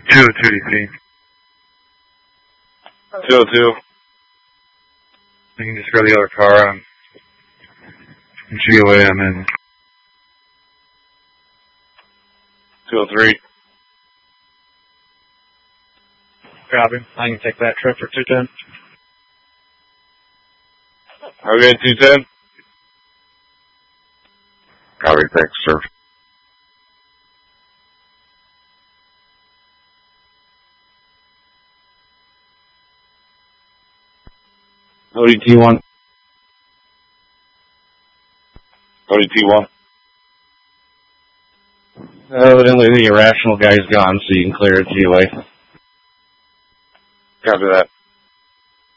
202DC. 202. You can just grab the other car on GOA. I'm in. 203. Copy. I can take that trip for 210. Okay, 210. Copy, thanks, sir. ODT1. ODT1. Evidently the irrational guy's gone, so you can clear it GOA. Copy that.